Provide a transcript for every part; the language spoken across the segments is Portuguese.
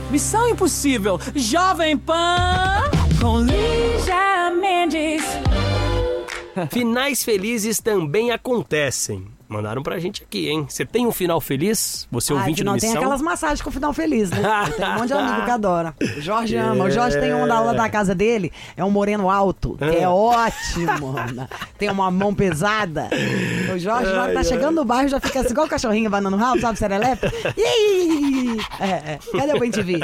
Missão Impossível, Jovem Pan, com Lígia Mendes. Finais felizes também acontecem. Mandaram pra gente aqui, hein? Você tem um final feliz? Você ouvinte do Missão? Tem aquelas massagens com final feliz, né? Tem um monte de amigo que adora. O Jorge ama. O Jorge tem uma da aula da casa dele. É um moreno alto, que é ótimo. Tem uma mão pesada. O Jorge, na hora que tá chegando no bairro, já fica assim, igual o cachorrinho banando rabo, sabe? Serelepe. Cadê o BenTV?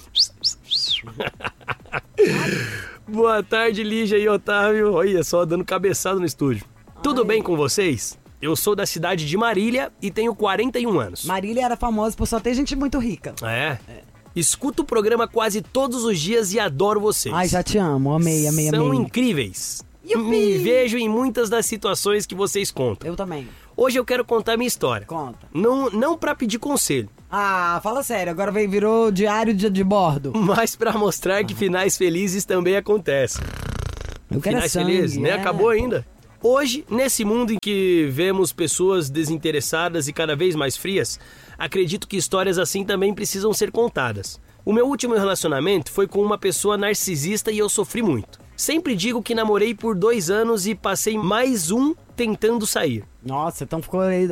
Boa tarde, Lígia e Otávio. Olha só, dando cabeçada no estúdio. Tudo bem com vocês? Eu sou da cidade de Marília e tenho 41 anos. Marília era famosa por só ter gente muito rica. É? Escuto o programa quase todos os dias e adoro vocês. Ai, já te amo. Amei. São incríveis. Yupi! Me vejo em muitas das situações que vocês contam. Eu também. Hoje eu quero contar minha história. Conta. Não pra pedir conselho. Ah, fala sério. Agora virou diário de bordo. Mas pra mostrar que finais felizes também acontecem. Eu quero Finais sangue, felizes, né? Acabou ainda. Hoje, nesse mundo em que vemos pessoas desinteressadas e cada vez mais frias, acredito que histórias assim também precisam ser contadas. O meu último relacionamento foi com uma pessoa narcisista e eu sofri muito. Sempre digo que namorei por 2 anos e passei mais um tentando sair. Nossa, então ficou aí,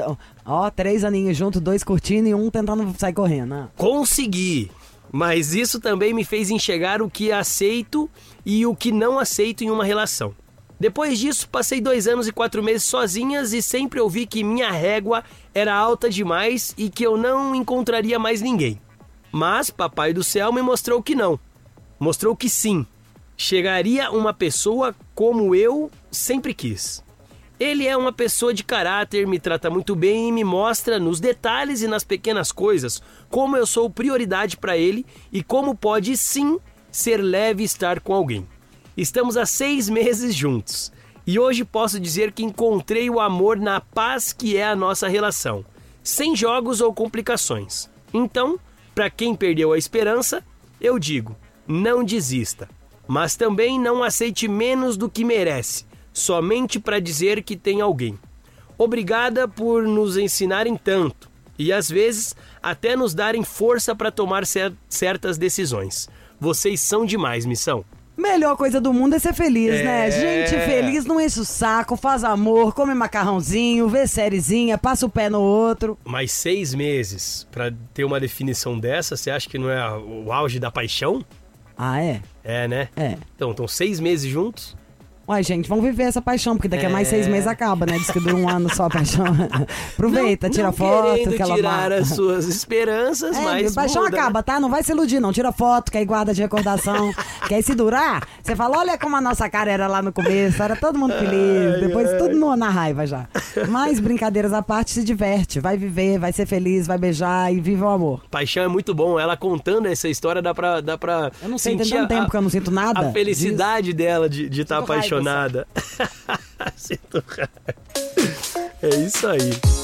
3 aninhos juntos, 2 curtindo e um tentando sair correndo, né? Consegui! Mas isso também me fez enxergar o que aceito e o que não aceito em uma relação. Depois disso, passei 2 anos e 4 meses sozinhas e sempre ouvi que minha régua era alta demais e que eu não encontraria mais ninguém. Mas Papai do Céu me mostrou que não. Mostrou que sim. Chegaria uma pessoa como eu sempre quis. Ele é uma pessoa de caráter, me trata muito bem e me mostra nos detalhes e nas pequenas coisas como eu sou prioridade para ele e como pode sim ser leve estar com alguém. Estamos há 6 meses juntos e hoje posso dizer que encontrei o amor na paz que é a nossa relação, sem jogos ou complicações. Então, para quem perdeu a esperança, eu digo, não desista, mas também não aceite menos do que merece, somente para dizer que tem alguém. Obrigada por nos ensinarem tanto e às vezes até nos darem força para tomar certas decisões. Vocês são demais, Missão. Melhor coisa do mundo é ser feliz, né? Gente feliz não enche o saco, faz amor, come macarrãozinho, vê sériezinha, passa o pé no outro. Mas 6 meses pra ter uma definição dessa, você acha que não é o auge da paixão? Ah, é? É, né? É. Então, estão 6 meses juntos? Uai, gente, vamos viver essa paixão, porque daqui a mais 6 meses acaba, né? Diz que dura 1 ano só a paixão. Aproveita, tira foto. Querendo tirar as suas esperanças, mas paixão muda, acaba, tá? Não vai se iludir, não. Tira foto, que aí guarda de recordação. Que aí se durar, você fala, olha como a nossa cara era lá no começo, era todo mundo feliz. Depois tudo na raiva já. Mas, brincadeiras à parte, se diverte. Vai viver, vai ser feliz, vai beijar e vive o amor. Paixão é muito bom. Ela contando essa história, dá pra eu não sei, sentir tem tanto tempo que eu não sinto nada. A felicidade dela de estar apaixonada. Sinto raiva. É isso aí.